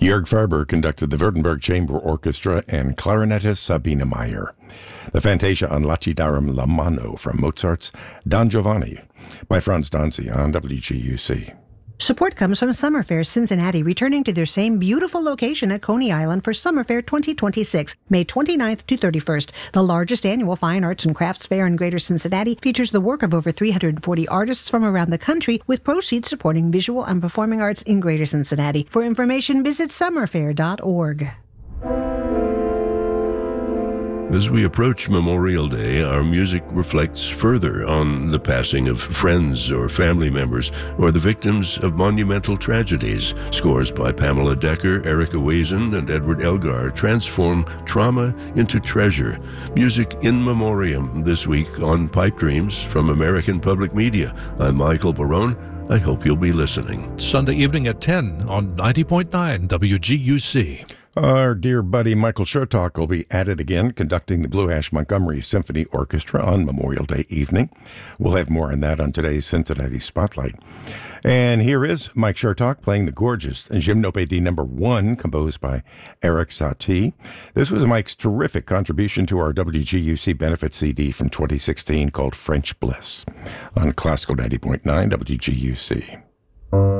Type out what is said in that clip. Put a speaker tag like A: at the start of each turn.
A: Jörg Farber conducted the Württemberg Chamber Orchestra and clarinetist Sabine Meyer. The Fantasia on Lacidarum La Mano from Mozart's Don Giovanni by Franz Danzi on WGUC.
B: Support comes from Summer Fair Cincinnati, returning to their same beautiful location at Coney Island for Summer Fair 2026, May 29th to 31st. The largest annual fine arts and crafts fair in Greater Cincinnati features the work of over 340 artists from around the country, with proceeds supporting visual and performing arts in Greater Cincinnati. For information, visit summerfair.org.
C: As we approach Memorial Day, our music reflects further on the passing of friends or family members or the victims of monumental tragedies. Scores by Pamela Decker, Erica Wazen, and Edward Elgar transform trauma into treasure. Music in memoriam this week on Pipe Dreams from American Public Media. I'm Michael Barone. I hope you'll be listening.
D: Sunday evening at 10 on 90.9 WGUC.
A: Our dear buddy Michael Chertok will be at it again, conducting the Blue Ash Montgomery Symphony Orchestra on Memorial Day evening. We'll have more on that on today's Cincinnati Spotlight. And here is Mike Chertok playing the gorgeous Gymnopédie No. 1, composed by Eric Satie. This was Mike's terrific contribution to our WGUC benefit CD from 2016 called French Bliss on Classical 90.9 WGUC.